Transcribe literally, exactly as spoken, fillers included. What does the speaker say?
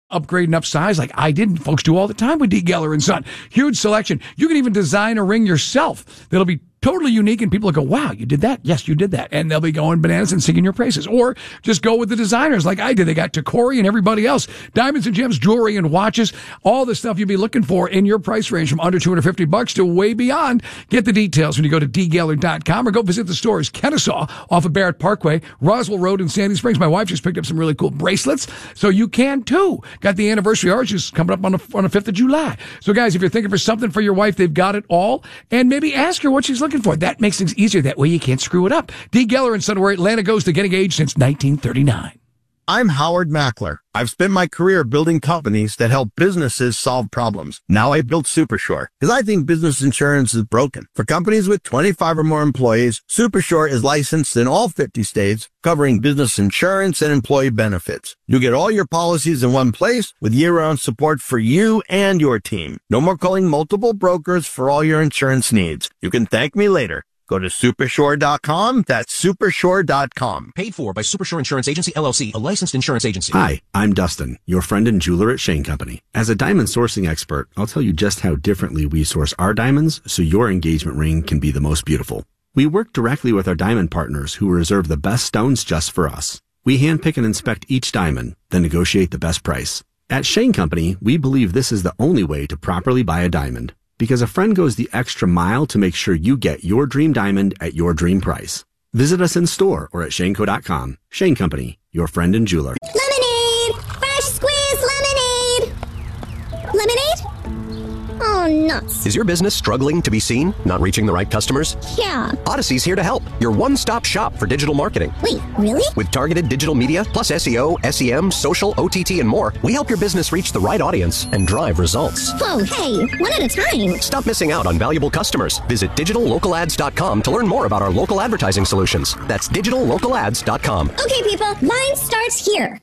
upgrade and upsize like I did, and folks do all the time with D. Geller and Son. Huge selection. You can even design a ring yourself that'll be totally unique, and people will go, wow, you did that? Yes, you did that. And they'll be going bananas and singing your praises. Or just go with the designers like I did. They got Tacori and everybody else. Diamonds and gems, jewelry and watches, all the stuff you'll be looking for in your price range from under two hundred fifty bucks to way beyond. Get the details when you go to d geller dot com or go visit the stores Kennesaw off of Barrett Parkway, Roswell Road in Sandy Springs. My wife just picked up some really cool bracelets, so you can too. Got the anniversary ours just coming up on the, on the fifth of July. So guys, if you're thinking for something for your wife, they've got it all. And maybe ask her what she's looking for. That makes things easier. That way you can't screw it up. D. Geller and Son, where Atlanta goes to getting age since nineteen thirty-nine. I'm Howard Mackler. I've spent my career building companies that help businesses solve problems. Now I built Supershore because I think business insurance is broken. For companies with twenty-five or more employees, Supershore is licensed in all fifty states, covering business insurance and employee benefits. You get all your policies in one place with year-round support for you and your team. No more calling multiple brokers for all your insurance needs. You can thank me later. Go to supershore dot com. That's supershore dot com. Paid for by Supershore Insurance Agency, L L C, a licensed insurance agency. Hi, I'm Dustin, your friend and jeweler at Shane Company. As a diamond sourcing expert, I'll tell you just how differently we source our diamonds so your engagement ring can be the most beautiful. We work directly with our diamond partners who reserve the best stones just for us. We handpick and inspect each diamond, then negotiate the best price. At Shane Company, we believe this is the only way to properly buy a diamond, because a friend goes the extra mile to make sure you get your dream diamond at your dream price. Visit us in store or at shane co dot com. Shane Company, your friend and jeweler. Lemonade! Fresh squeezed lemonade! Lemonade? Oh, nuts. Is your business struggling to be seen? Not reaching the right customers? Yeah. Odyssey's here to help. Your one-stop shop for digital marketing. Wait, really? With targeted digital media, plus S E O, S E M, social, O T T, and more, we help your business reach the right audience and drive results. Whoa, hey, one at a time. Stop missing out on valuable customers. Visit digital local ads dot com to learn more about our local advertising solutions. That's digital local ads dot com. Okay, people, mine starts here.